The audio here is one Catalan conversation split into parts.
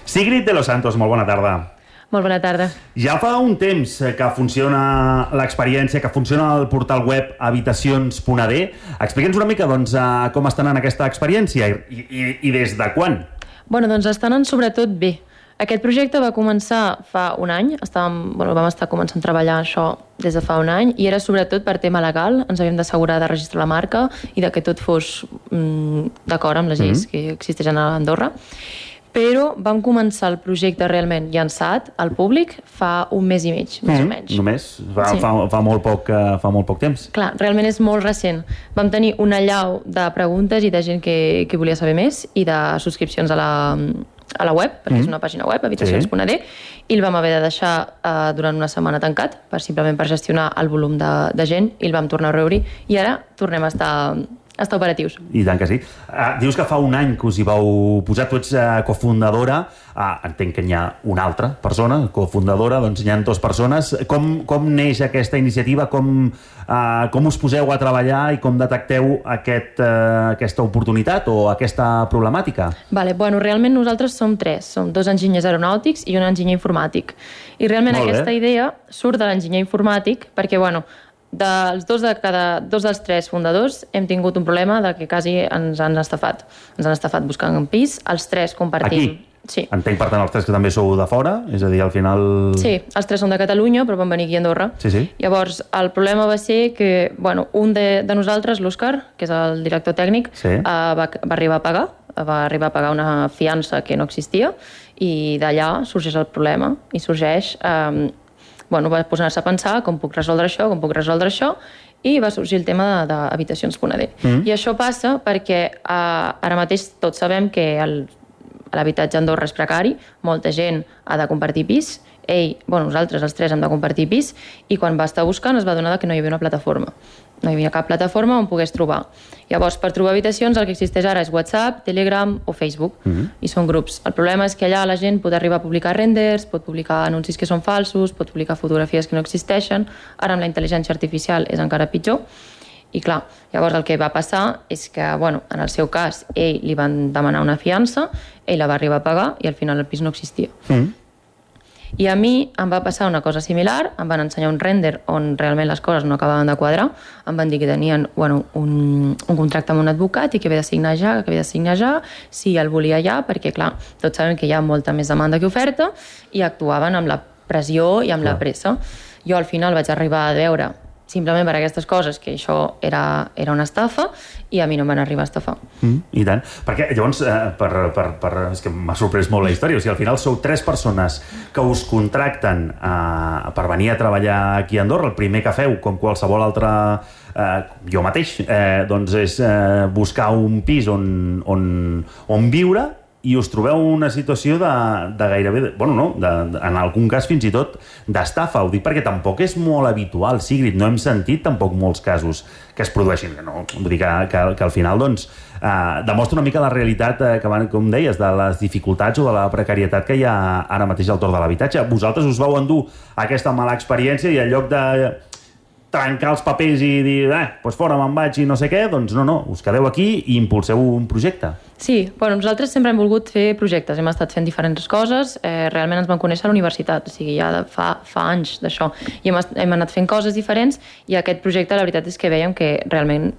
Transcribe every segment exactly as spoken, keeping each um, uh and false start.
Sigrid de los Santos, molt bona tarda. Molt bona tarda. Ja fa un temps que funciona l'experiència, que funciona el portal web habitacions punt a de. Explica'ns una mica doncs, com estan en aquesta experiència i, i, i des de quan. Bueno, doncs estan en sobretot bé. Aquest projecte va començar fa un any, estàvem, bueno, vam estar començant a treballar això des de fa un any i era sobretot per tema legal, ens havíem d'assegurar de registrar la marca i de que tot fos mm, d'acord amb les lleis mm-hmm. que existeixen a Andorra. Però vam començar el projecte realment llançat al públic fa un mes i mig, més mm, o menys. Només? Fa, sí. fa, fa, molt poc, fa molt poc temps? Clar, realment és molt recent. Vam tenir una allau de preguntes i de gent que, que volia saber més i de subscripcions a la, a la web, perquè mm. és una pàgina web, habitacions punt a de, sí. I el vam haver de deixar uh, durant una setmana tancat, per, simplement per gestionar el volum de, de gent, i el vam tornar a reobrir, i ara tornem a estar... estar operatius. I tant que sí. Uh, dius que fa un any que us hi vau posar, tu ets uh, cofundadora, uh, entenc que n'hi ha una altra persona, cofundadora, doncs n'hi ha dues persones. Com, com neix aquesta iniciativa? Com, uh, com us poseu a treballar i com detecteu aquest, uh, aquesta oportunitat o aquesta problemàtica? Vale, bueno, realment nosaltres som tres. Som dos enginyers aeronàutics i un enginyer informàtic. I realment Molt aquesta bé. idea surt de l'enginyer informàtic perquè, bueno, dels dos, de cada, dos dels tres fundadors hem tingut un problema de que quasi ens han estafat. Ens han estafat buscant un pis, els tres compartim... Aquí? Sí. Entenc, per tant, els tres que també sou de fora? És a dir, al final... Sí, els tres són de Catalunya, però van venir aquí a Andorra. Sí, sí. Llavors, el problema va ser que, bueno, un de, de nosaltres, l'Òscar, que és el director tècnic, sí. uh, va, va arribar a pagar, va arribar a pagar una fiança que no existia, i d'allà sorgeix el problema, i sorgeix... Um, bueno, va posar-se a pensar com puc resoldre això, com puc resoldre això, i va sorgir el tema d'habitacions punt a de. Mm. I això passa perquè eh, ara mateix tots sabem que l'habitatge a Andorra és precari, molta gent ha de compartir pis, ell, bueno, nosaltres els tres hem de compartir pis, i quan va estar buscant es va adonar que no hi havia una plataforma. No hi havia cap plataforma on pogués trobar. Llavors, per trobar habitacions, el que existeix ara és WhatsApp, Telegram o Facebook, mm-hmm. i són grups. El problema és que allà la gent pot arribar a publicar renders, pot publicar anuncis que són falsos, pot publicar fotografies que no existeixen. Ara, amb la intel·ligència artificial, és encara pitjor. I clar, llavors el que va passar és que, bueno, en el seu cas, ell li van demanar una fiança, ell la va arribar a pagar i al final el pis no existia. Mm. I a mi em va passar una cosa similar, em van ensenyar un render on realment les coses no acabaven de quadrar, em van dir que tenien, bueno, un, un contracte amb un advocat i que havia de signar ja, que havia de signar ja, si el volia ja, perquè clar, tots sabem que hi ha molta més demanda que oferta, i actuaven amb la pressió i amb clar. la pressa. Jo al final vaig arribar a veure, simplement per aquestes coses, que això era, era una estafa, i a mi no em van arribar a estafar. Mm, I tant. Perquè llavors, eh, per, per, per, és que m'ha sorprès molt la història, o sigui, al final sou tres persones que us contracten eh, per venir a treballar aquí a Andorra. El primer que feu, com qualsevol altre, eh, jo mateix, eh, doncs és eh, buscar un pis on, on, on viure, i us trobeu una situació de, de gairebé... Bueno, no, de, de, en algun cas fins i tot d'estafa. Ho dic perquè tampoc és molt habitual, Sigrid. No hem sentit tampoc molts casos que es produeixin. No, vull dir que, que, que al final doncs, eh, demostra una mica la realitat, eh, que, com deies, de les dificultats o de la precarietat que hi ha ara mateix al torn de l'habitatge. Vosaltres us vau endur aquesta mala experiència i en lloc de trencar els papers i dir, eh, doncs fora me'n vaig i no sé què, doncs no, no, us quedeu aquí i impulseu un projecte. Sí, bueno, nosaltres sempre hem volgut fer projectes, hem estat fent diferents coses, eh, realment ens vam conèixer a la universitat, o sigui, ja de fa, fa anys d'això, i hem, hem anat fent coses diferents, i aquest projecte la veritat és que veiem que realment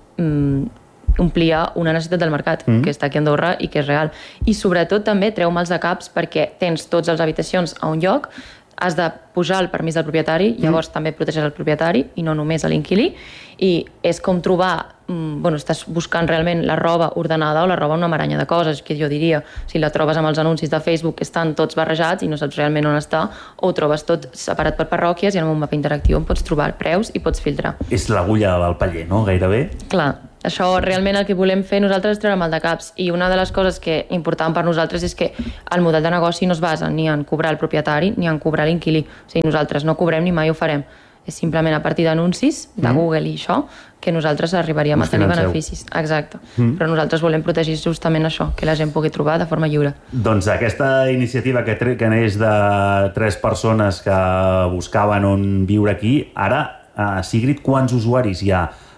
mm, omplia una necessitat del mercat, mm. que està aquí a Andorra i que és real. I sobretot també treu mals de caps perquè tens tots les habitacions a un lloc, has de posar el permís del propietari, llavors mm. també protegeix el propietari i no només a l'inquilí, i és com trobar, mm, bueno, estàs buscant realment la roba ordenada o la roba una maranya de coses, que jo diria, si la trobes amb els anuncis de Facebook que estan tots barrejats i no saps realment on està, o ho trobes tot separat per parròquies i en un mapa interactiu on pots trobar preus i pots filtrar. És l'agulla del paller, no? Gairebé. Clar. Això realment el que volem fer nosaltres és treure mal de caps, i una de les coses que important per nosaltres és que el model de negoci no es basa ni en cobrar el propietari ni en cobrar l'inquilí. O sigui, nosaltres no cobrem ni mai ho farem. És simplement a partir d'anuncis de mm. Google i això que nosaltres arribaríem a tenir beneficis. Exacte. Mm. Però nosaltres volem protegir justament això, que la gent pugui trobar de forma lliure. Doncs aquesta iniciativa que, que neix de tres persones que buscaven on viure aquí, ara, a Sigrid, quants usuaris hi ha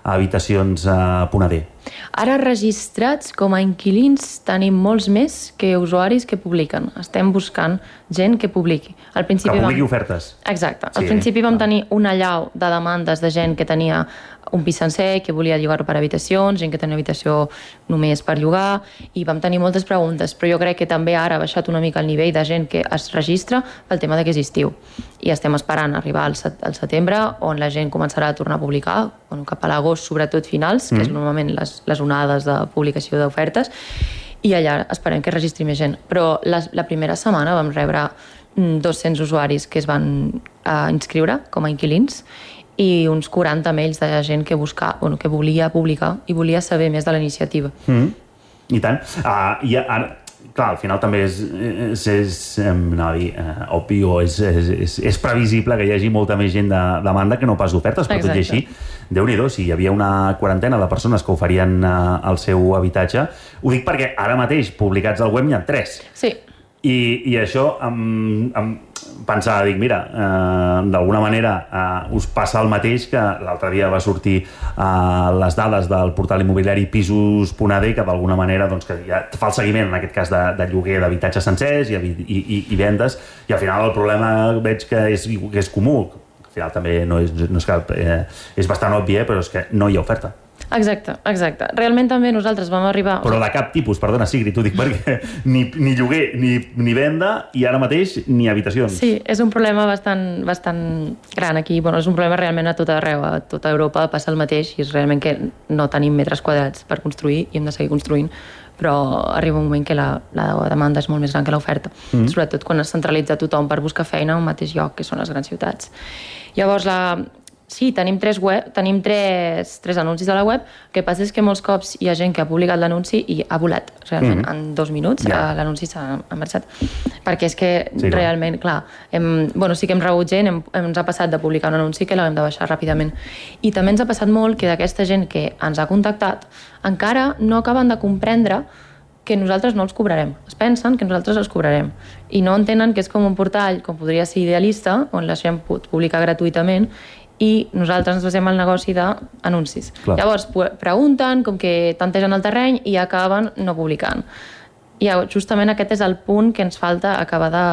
habitacions a Punt A D? Ara registrats com a inquilins tenim molts més que usuaris que publiquen. Estem buscant gent que publiqui. Al principi que publiqui vam... ofertes. Exacte. Al sí, principi vam ah. tenir una allau de demandes de gent que tenia un pis sencer, que volia llogar-ho per habitacions, gent que tenia habitació només per llogar, i vam tenir moltes preguntes, però jo crec que també ara ha baixat una mica el nivell de gent que es registra pel tema de que és estiu. I estem esperant arribar al, set al setembre, on la gent començarà a tornar a publicar, bueno, cap a l'agost, sobretot finals, mm. que és normalment les, les onades de publicació d'ofertes, i allà esperem que registri més gent. Però la, la primera setmana vam rebre dos-cents usuaris que es van uh, inscriure com a inquilins, i uns quaranta mails de gent que busca, bueno, que volia publicar i volia saber més de la iniciativa. Mm. I tant. Uh, i ara, clar, al final també és, és, és no, dir, uh, obvi o és, és, és, és previsible que hi hagi molta més gent de demanda que no pas d'ofertes, però tot i així, Déu-n'hi-do, si hi havia una quarantena de persones que oferien uh, el seu habitatge, ho dic perquè ara mateix publicats al web n'hi ha tres. Sí. I, i això em, em pensava, dic, mira, eh, d'alguna manera eh, us passa el mateix que l'altre dia va sortir eh, les dades del portal immobiliari pisos punt a d, que d'alguna manera doncs, que ja fa el seguiment, en aquest cas, de, de lloguer d'habitatges sencers i, i, i, i vendes, i al final el problema veig que és, que és comú, al final també no és, no és, cap, eh, és bastant obvi, eh, però és que no hi ha oferta. Exacte, exacte. Realment també nosaltres vam arribar... Però de cap tipus, perdona, Sigrid, t'ho dic perquè ni, ni lloguer, ni, ni venda, i ara mateix ni habitacions. Sí, és un problema bastant, bastant gran aquí. Bueno, és un problema realment a tot arreu. A tota Europa passa el mateix i és realment que no tenim metres quadrats per construir i hem de seguir construint, però arriba un moment que la, la demanda és molt més gran que l'oferta. Mm. Sobretot quan es centralitza tothom per buscar feina a un mateix lloc, que són les grans ciutats. Llavors, la... Sí, tenim tres, web, tenim tres, tres anuncis a la web. El que passa és que molts cops hi ha gent que ha publicat l'anunci i ha volat, realment, mm-hmm. en dos minuts yeah. l'anunci s'ha marxat. Perquè és que sí, realment, clar, hem, bueno, sí que hem rebut gent, hem, ens ha passat de publicar un anunci que l'hem de baixar ràpidament. I també ens ha passat molt que d'aquesta gent que ens ha contactat encara no acaben de comprendre que nosaltres no els cobrarem. Es pensen que nosaltres els cobrarem. I no entenen que és com un portal, com podria ser Idealista, on la gent pot publicar gratuïtament i nosaltres ens basem al negoci d'anuncis. Llavors, pregunten, com que tantegen el terreny, i acaben no publicant. I justament aquest és el punt que ens falta acabar de,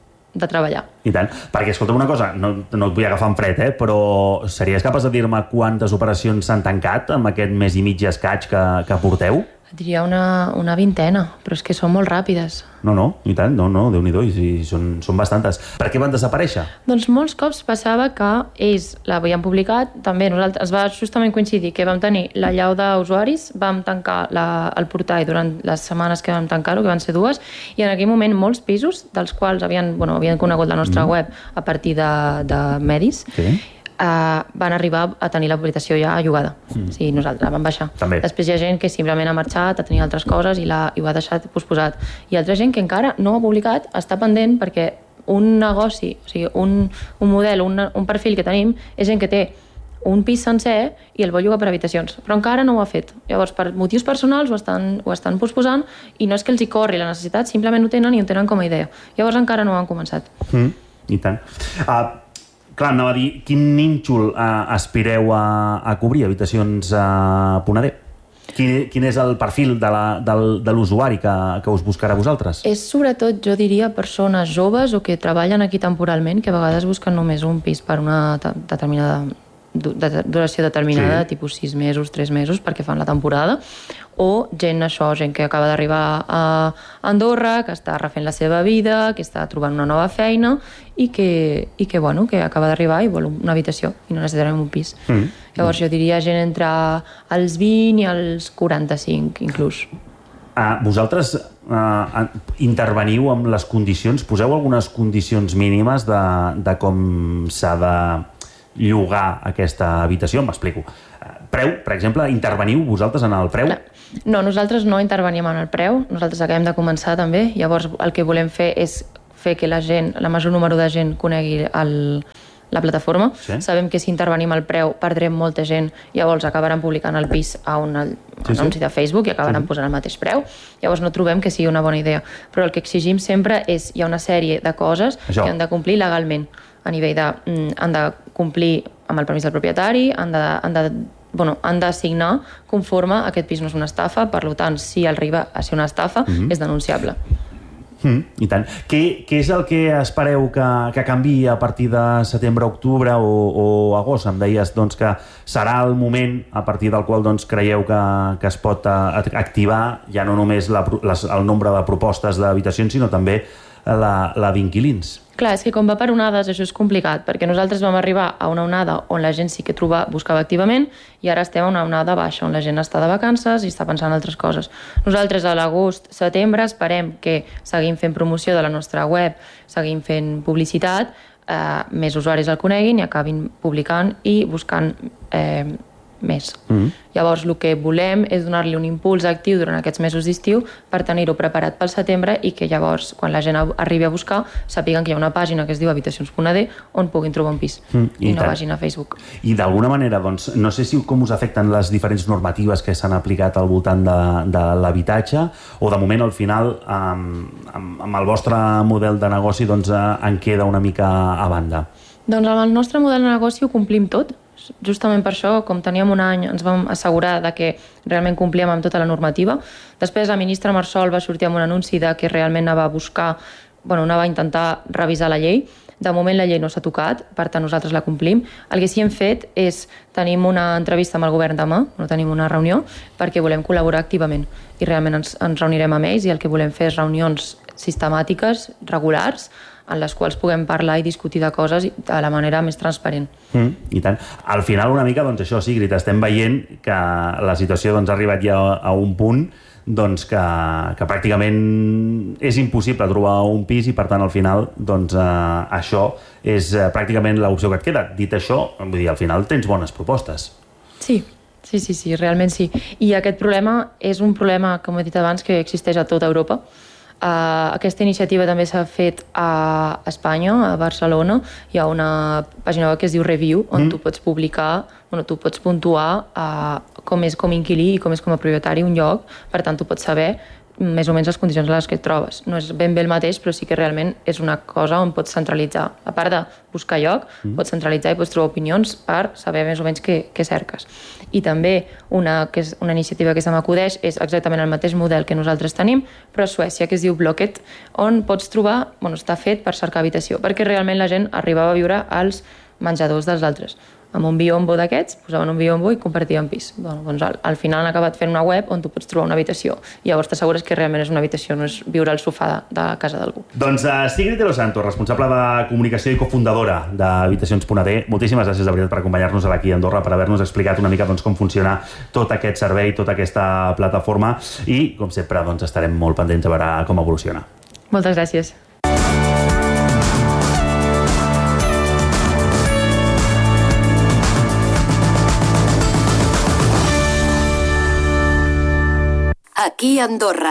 de treballar. I tant. Perquè, escolta'm una cosa, no, no et vull agafar en fred, eh, però series capaç de dir-me quantes operacions s'han tancat amb aquest mes i mig escaig que, que porteu? Et diria una, una vintena, però és que són molt ràpides. No, no, i tant, no, no, Déu-n'hi-do, i, i són, són bastantes. Per què van desaparèixer? Doncs molts cops passava que ells l'havien publicat, també nosaltres, es va justament coincidir que vam tenir la llau d'usuaris, vam tancar la, el portal durant les setmanes que vam tancar-ho, que van ser dues, i en aquell moment molts pisos, dels quals havien, bueno, havien conegut la nostra mm. web a partir de, de medis, sí. Uh, van arribar a tenir l'habilitació ja llogada. Mm. O sigui, nosaltres la vam baixar. També. Després hi ha gent que simplement ha marxat, ha tenir altres coses i, la, i ho ha deixat posposat. I altra gent que encara no ha publicat, està pendent perquè un negoci, o sigui, un, un model, un, un perfil que tenim, és gent que té un pis sencer i el vol llogar per habitacions, però encara no ho ha fet. Llavors, per motius personals ho estan, ho estan posposant i no és que els hi corri la necessitat, simplement ho tenen i ho tenen com a idea. Llavors encara no ho han començat. Mm. I tant. Uh, Clar, anava a dir, quin nínxol eh, aspireu a, a cobrir habitacions a Punt A D? Quin, quin és el perfil de l'usuari que, que us buscarà vosaltres? És sobretot, jo diria, persones joves o que treballen aquí temporalment, que a vegades busquen només un pis per una determinada de duració determinada, sí. tipus sis mesos, tres mesos, perquè fan la temporada, o gent, això, gent que acaba d'arribar a Andorra, que està refent la seva vida, que està trobant una nova feina i que, i que, bueno, que acaba d'arribar i vol una habitació i no necessitarem un pis. Mm. Llavors jo diria gent entre els vint i els quaranta-cinc, inclús. Uh, vosaltres uh, interveniu amb les condicions, poseu algunes condicions mínimes de, de com s'ha de llogar aquesta habitació, m'explico. Preu, per exemple, interveniu vosaltres en el preu? No, nosaltres no intervenim en el preu, nosaltres acabem de començar també, llavors el que volem fer és fer que la gent, la major número de gent conegui el, la plataforma. Sí? Sabem que si intervenim el preu perdrem molta gent, llavors acabaran publicant el pis a un sí, anunci sí. de Facebook i acabaran sí. posant el mateix preu. Llavors no trobem que sigui una bona idea. Però el que exigim sempre és, hi ha una sèrie de coses Això. que han de complir legalment. A nivell de, han de complir amb el permís del propietari, han de, han de bueno, han de signar conforme aquest pis no és una estafa, per tant, si arriba a ser una estafa, mm-hmm. és denunciable. Mm, I tant. Què, què és el que espereu que, que canvi a partir de setembre, octubre o, o agost? Em deies doncs, que serà el moment a partir del qual doncs, creieu que, que es pot activar ja no només la, les, el nombre de propostes d'habitacions, sinó també la, la d'inquilins. Clar, és que com va per onades això és complicat, perquè nosaltres vam arribar a una onada on la gent sí que troba, buscava activament i ara estem a una onada baixa, on la gent està de vacances i està pensant en altres coses. Nosaltres a l'agost, setembre, esperem que seguim fent promoció de la nostra web, seguim fent publicitat, eh, més usuaris el coneguin i acabin publicant i buscant eh, més. Mm-hmm. Llavors, el que volem és donar-li un impuls actiu durant aquests mesos d'estiu per tenir-ho preparat pel setembre i que llavors, quan la gent arribi a buscar, sàpiguen que hi ha una pàgina que es diu habitacions punt a d on puguin trobar un pis mm, i, i no vagin a Facebook. I d'alguna manera, doncs, no sé si com us afecten les diferents normatives que s'han aplicat al voltant de, de l'habitatge o de moment al final amb, amb, amb el vostre model de negoci doncs, en queda una mica a banda. Doncs amb el nostre model de negoci ho complim tot. Justament per això, com teníem un any, ens vam assegurar de que realment complíem amb tota la normativa. Després la ministra Marsol va sortir amb un anunci de que realment anava a buscar, bueno, anava a intentar revisar la llei. De moment la llei no s'ha tocat, per tant nosaltres la complim. El que sí hem fet és, tenim una entrevista amb el govern demà, no tenim una reunió, perquè volem col·laborar activament i realment ens, ens reunirem amb ells i el que volem fer és reunions sistemàtiques, regulars, en les quals puguem parlar i discutir de coses de la manera més transparent. Mm, I tant. Al final, una mica, doncs això, Sigrid, estem veient que la situació doncs, ha arribat ja a un punt doncs, que, que pràcticament és impossible trobar un pis i, per tant, al final, doncs, eh, això és eh, pràcticament l'opció que et queda. Dit això, vull dir, al final tens bones propostes. Sí, sí, sí, sí, realment sí. I aquest problema és un problema, com he dit abans, que existeix a tota Europa. Uh, aquesta iniciativa també s'ha fet a Espanya, a Barcelona. Hi ha una pàgina web que es diu Review, on mm. tu pots publicar, bueno, tu pots puntuar uh, com és com inquilí i com és com a propietari un lloc, per tant tu pots saber més o menys les condicions en les que et trobes. No és ben bé el mateix, però sí que realment és una cosa on pots centralitzar. A part de buscar lloc, mm. pots centralitzar i pots trobar opinions per saber més o menys què, què cerques. I també una, que és una iniciativa que se m'acudeix és exactament el mateix model que nosaltres tenim, però a Suècia, que es diu Blocket, on pots trobar, bueno, està fet per cercar habitació, perquè realment la gent arribava a viure als menjadors dels altres. Amb un biombo d'aquests, posaven un biombo i compartien pis. Bueno, doncs al, al final han acabat fent una web on tu pots trobar una habitació. I llavors t'assegures que realment és una habitació, no és viure al sofà de, de casa d'algú. Doncs uh, Sigrid de los Santos, responsable de comunicació i cofundadora d'Habitacions punt a d, moltíssimes gràcies de veritat per acompanyar-nos aquí a Andorra, per haver-nos explicat una mica doncs, com funciona tot aquest servei, tota aquesta plataforma i, com sempre, doncs, estarem molt pendents a veure com evoluciona. Moltes gràcies. Aquí a Andorra.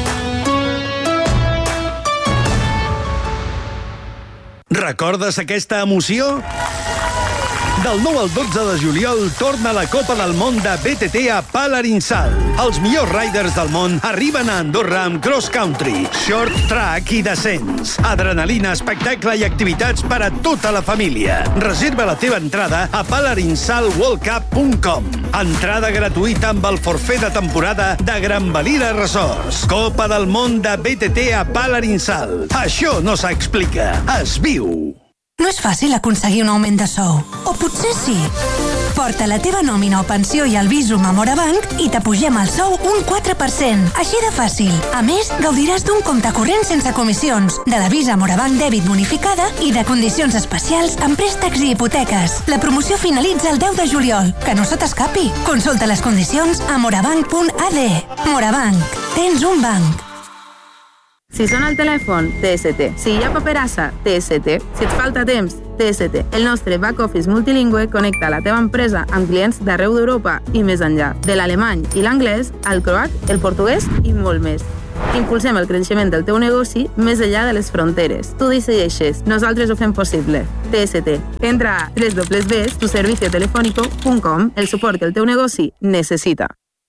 Recordes aquesta emoció? Del nou al dotze de juliol torna la Copa del Món de B T T a Palarinsal. Els millors riders del món arriben a Andorra amb cross country, short track i descens. Adrenalina, espectacle i activitats per a tota la família. Reserva la teva entrada a palarinsal world cup punt com. Entrada gratuïta amb el forfait de temporada de Gran Valira Resorts. Copa del Món de B T T a Palarinsal. Això no s'explica, es viu. No és fàcil aconseguir un augment de sou. O potser sí. Porta la teva nòmina o pensió i el Visum a Morabanc i t'apugem el sou un quatre per cent. Així de fàcil. A més, gaudiràs d'un compte corrent sense comissions, de la Visa Morabanc dèbit bonificada i de condicions especials en préstecs i hipoteques. La promoció finalitza el deu de juliol. Que no se t'escapi. Consulta les condicions a morabanc punt a d. Morabanc. Tens un banc. Si sona el telèfon, T S T. Si hi ha paperassa, T S T. Si et falta temps, T S T. El nostre back-office multilingüe connecta la teva empresa amb clients d'arreu d'Europa i més enllà. De l'alemany i l'anglès, al croat, el portuguès i molt més. Impulsem el creixement del teu negoci més enllà de les fronteres. Tu decideixes, nosaltres ho fem possible. T S T. Entra a w w w punt tu servicio telefónico punt com, el suport que el teu negoci necessita.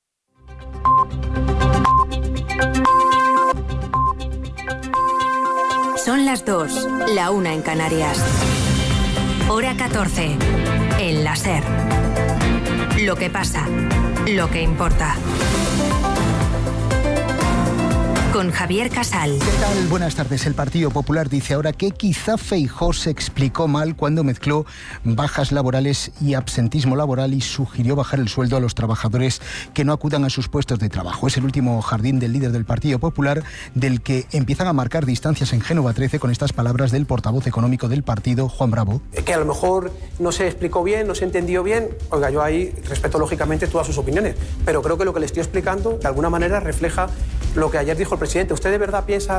Son las dos, la una en Canarias. Hora catorce, en la SER. Lo que pasa, lo que importa. Con Javier Casal. ¿Qué tal? Buenas tardes. El Partido Popular dice ahora que quizá Feijóo se explicó mal cuando mezcló bajas laborales y absentismo laboral y sugirió bajar el sueldo a los trabajadores que no acudan a sus puestos de trabajo. Es el último jardín del líder del Partido Popular, del que empiezan a marcar distancias en Génova trece con estas palabras del portavoz económico del partido, Juan Bravo. Que a lo mejor no se explicó bien, no se entendió bien. Oiga, yo ahí respeto lógicamente todas sus opiniones, pero creo que lo que le estoy explicando de alguna manera refleja lo que ayer dijo el presidente. ¿Usted de verdad piensa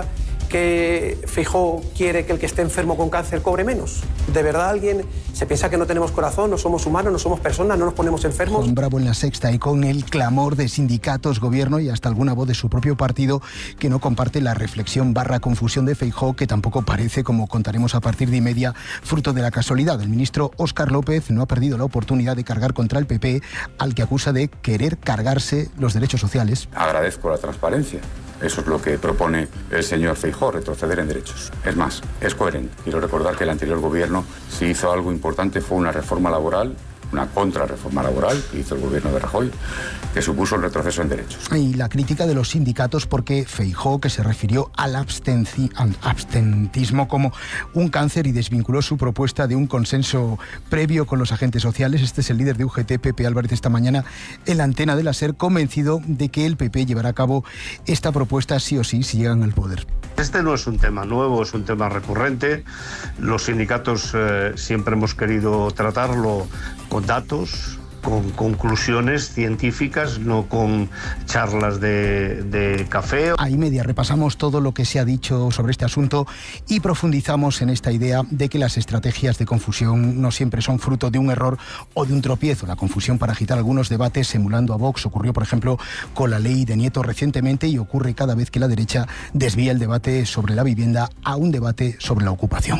que Feijóo quiere que el que esté enfermo con cáncer cobre menos? ¿De verdad alguien se piensa que no tenemos corazón, no somos humanos, no somos personas, no nos ponemos enfermos? Juan Bravo en La Sexta, y con el clamor de sindicatos, gobierno y hasta alguna voz de su propio partido que no comparte la reflexión barra confusión de Feijóo, que tampoco parece, como contaremos a partir de y media, fruto de la casualidad. El ministro Óscar López no ha perdido la oportunidad de cargar contra el P P, al que acusa de querer cargarse los derechos sociales. Agradezco la transparencia. Eso es lo que propone el señor Feijóo, retroceder en derechos. Es más, es coherente. Quiero recordar que el anterior gobierno, si hizo algo importante, fue una reforma laboral, una contrarreforma laboral que hizo el gobierno de Rajoy, que supuso el retroceso en derechos. Y la crítica de los sindicatos porque Feijóo, que se refirió al, abstenci, al abstentismo como un cáncer y desvinculó su propuesta de un consenso previo con los agentes sociales. Este es el líder de U G T, Pepe Álvarez, esta mañana en la antena de la SER, convencido de que el P P llevará a cabo esta propuesta sí o sí si llegan al poder. Este no es un tema nuevo, es un tema recurrente. Los sindicatos eh, siempre hemos querido tratarlo con datos, con conclusiones científicas, no con charlas de, de café. A y media repasamos todo lo que se ha dicho sobre este asunto y profundizamos en esta idea de que las estrategias de confusión no siempre son fruto de un error o de un tropiezo. La confusión para agitar algunos debates emulando a Vox ocurrió, por ejemplo, con la ley de Nieto recientemente y ocurre cada vez que la derecha desvía el debate sobre la vivienda a un debate sobre la ocupación.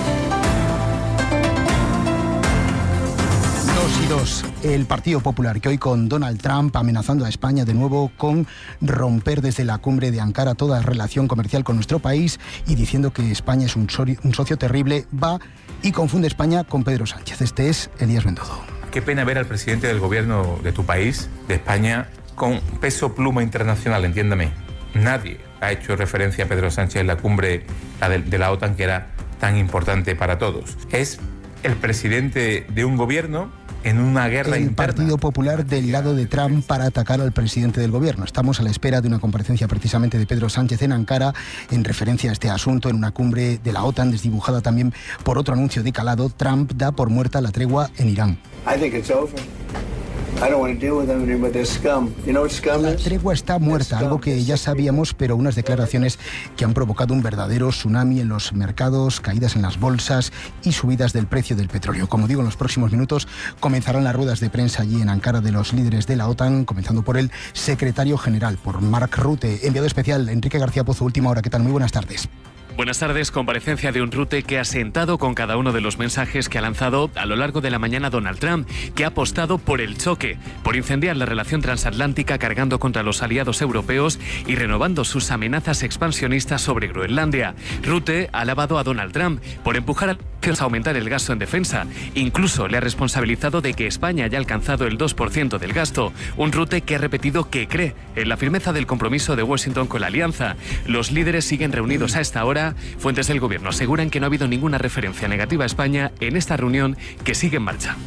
Y dos, el Partido Popular, que hoy con Donald Trump amenazando a España de nuevo con romper desde la cumbre de Ankara toda relación comercial con nuestro país y diciendo que España es un, sori- un socio terrible, va y confunde España con Pedro Sánchez. Este es Elías Bendodo. Qué pena ver al presidente del gobierno de tu país, de España, con peso pluma internacional, entiéndame. Nadie ha hecho referencia a Pedro Sánchez en la cumbre la de, de la OTAN, que era tan importante para todos. Es el presidente de un gobierno en una guerra el interna. Partido Popular del lado de Trump para atacar al presidente del gobierno. Estamos a la espera de una comparecencia precisamente de Pedro Sánchez en Ankara en referencia a este asunto en una cumbre de la OTAN desdibujada también por otro anuncio de calado. Trump da por muerta la tregua en Irán. I think it's over. I don't want to deal with them anymore. They're scum. You know what scum is? La tregua está muerta, algo que ya sabíamos, pero unas declaraciones que han provocado un verdadero tsunami en los mercados, caídas en las bolsas y subidas del precio del petróleo. Como digo, en los próximos minutos comenzarán las ruedas de prensa allí en Ankara de los líderes de la OTAN, comenzando por el secretario general, por Mark Rutte. Enviado especial, Enrique García Pozo, Última Hora. ¿Qué tal? Muy buenas tardes. Buenas tardes. Comparecencia de un Rutte que ha sentado con cada uno de los mensajes que ha lanzado a lo largo de la mañana Donald Trump, que ha apostado por el choque, por incendiar la relación transatlántica cargando contra los aliados europeos y renovando sus amenazas expansionistas sobre Groenlandia. Rutte ha alabado a Donald Trump por empujar a aumentar el gasto en defensa. Incluso le ha responsabilizado de que España haya alcanzado el dos por ciento del gasto. Un Rutte que ha repetido que cree en la firmeza del compromiso de Washington con la alianza. Los líderes siguen reunidos a esta hora. Fuentes del gobierno aseguran que no ha habido ninguna referencia negativa a España en esta reunión que sigue en marcha.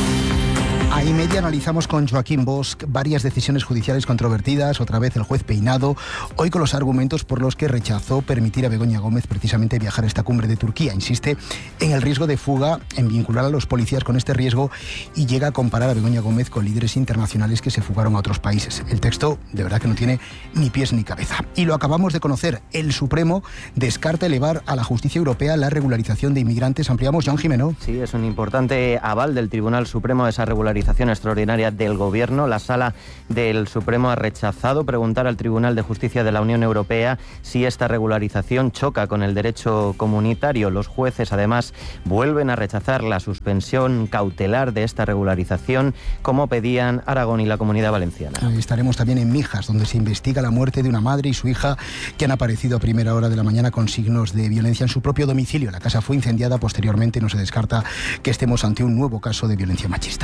A y media analizamos con Joaquín Bosch varias decisiones judiciales controvertidas, otra vez el juez Peinado, hoy con los argumentos por los que rechazó permitir a Begoña Gómez precisamente viajar a esta cumbre de Turquía. Insiste en el riesgo de fuga, en vincular a los policías con este riesgo y llega a comparar a Begoña Gómez con líderes internacionales que se fugaron a otros países. El texto de verdad que no tiene ni pies ni cabeza. Y lo acabamos de conocer, el Supremo descarta elevar a la justicia europea la regularización de inmigrantes. Ampliamos, Joan Jimeno. Sí, es un importante aval del Tribunal Supremo a esa regularización extraordinaria del Gobierno. La Sala del Supremo ha rechazado preguntar al Tribunal de Justicia de la Unión Europea si esta regularización choca con el derecho comunitario. Los jueces, además, vuelven a rechazar la suspensión cautelar de esta regularización, como pedían Aragón y la Comunidad Valenciana. Estaremos también en Mijas, donde se investiga la muerte de una madre y su hija que han aparecido a primera hora de la mañana con signos de violencia en su propio domicilio. La casa fue incendiada posteriormente. No se descarta que estemos ante un nuevo caso de violencia machista.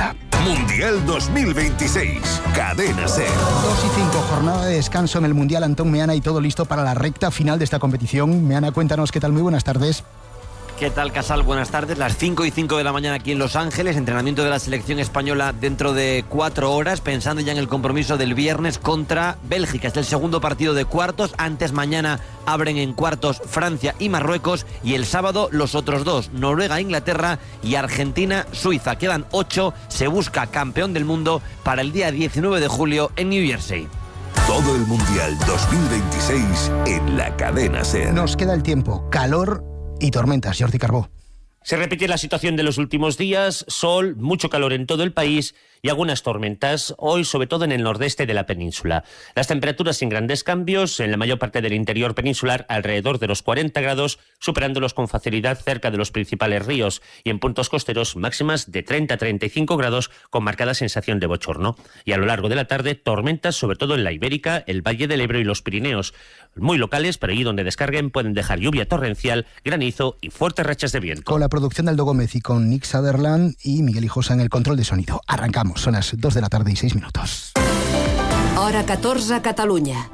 Mundial dos mil veintiséis. Cadena SER. dos y cinco, jornada de descanso en el Mundial. Antón Meana y todo listo para la recta final de esta competición. Meana, cuéntanos qué tal. Muy buenas tardes. ¿Qué tal, Casal? Buenas tardes. Las cinco y cinco de la mañana aquí en Los Ángeles. Entrenamiento de la selección española dentro de cuatro horas, pensando ya en el compromiso del viernes contra Bélgica. Es el segundo partido de cuartos. Antes mañana abren en cuartos Francia y Marruecos. Y el sábado los otros dos, Noruega, Inglaterra y Argentina, Suiza. Quedan ocho. Se busca campeón del mundo para el día diecinueve de julio en New Jersey. Todo el Mundial dos mil veintiséis en la Cadena SER. Nos queda el tiempo. Calor y tormentas. Jordi Carbó. Se repite la situación de los últimos días, sol, mucho calor en todo el país y algunas tormentas, hoy sobre todo en el nordeste de la península. Las temperaturas sin grandes cambios, en la mayor parte del interior peninsular alrededor de los cuarenta grados, superándolos con facilidad cerca de los principales ríos, y en puntos costeros máximas de treinta a treinta y cinco grados con marcada sensación de bochorno. Y a lo largo de la tarde, tormentas sobre todo en la Ibérica, el Valle del Ebro y los Pirineos, muy locales, pero allí donde descarguen pueden dejar lluvia torrencial, granizo y fuertes rachas de viento. Con la producción de Aldo Gómez y con Nick Sutherland y Miguel Hijosa en el control de sonido. Arrancamos, son las dos de la tarde y seis minutos. Hora catorze, Catalunya.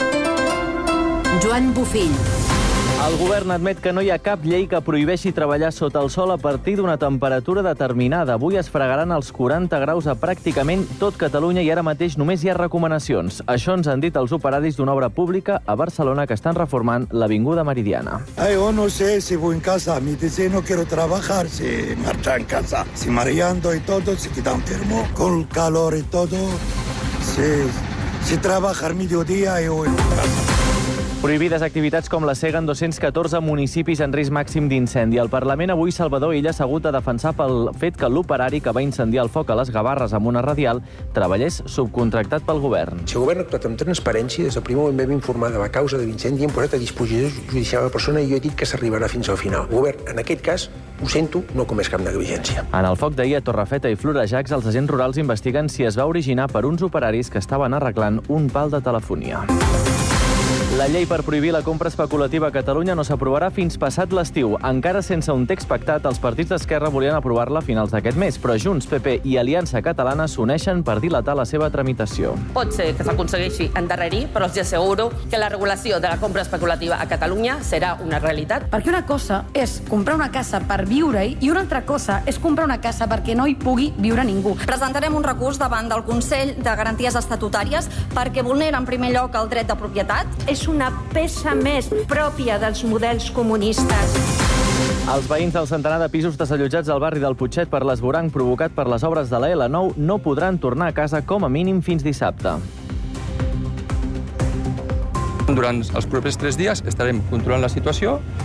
Joan Bufill. El govern admet que no hi ha cap llei que prohibeixi treballar sota el sol a partir d'una temperatura determinada. Avui es fregaran els quaranta graus a pràcticament tot Catalunya i ara mateix només hi ha recomanacions. Això ens han dit els operaris d'una obra pública a Barcelona que estan reformant l'Avinguda Meridiana. Ay, yo no sé si voy en casa. Mi dice no quiero trabajar, si marchar en casa. Si mareando y todo, si quita enfermo. Con el calor y todo, si, si trabajar mediodía y voy en casa. Prohibides activitats com la cega en dos-cents catorze municipis en risc màxim d'incendi. Al Parlament avui Salvador Illa s'ha hagut de defensar pel fet que l'operari que va incendiar el foc a les Gavarres amb una radial treballés subcontractat pel govern. Si el govern ha actuat amb transparència, des del primer moment vam informar de la causa de l'incendi i hem posat a disposició judicial la persona i jo he dit que s'arribarà fins al final. El govern, en aquest cas, ho sento, no comès cap negligència. En el foc d'ahir a Torrefeta i Florejacs, els agents rurals investiguen si es va originar per uns operaris que estaven arreglant un pal de telefonia. La llei per prohibir la compra especulativa a Catalunya no s'aprovarà fins passat l'estiu. Encara sense un text pactat, els partits d'Esquerra volien aprovar-la a finals d'aquest mes, però Junts, P P i Aliança Catalana s'uneixen per dilatar la seva tramitació. Pot ser que s'aconsegueixi endarrerir, però els asseguro que la regulació de la compra especulativa a Catalunya serà una realitat. Perquè una cosa és comprar una casa per viure-hi i una altra cosa és comprar una casa perquè no hi pugui viure ningú. Presentarem un recurs davant del Consell de Garanties Estatutàries perquè vulnera en primer lloc el dret de propietat. És una peça més pròpia dels models comunistes. Els veïns del centenar de pisos desallotjats al barri del Putxet per l'esvoranc provocat per les obres de la L nou no podran tornar a casa com a mínim fins dissabte. Durant els propers tres dies estarem controlant la situació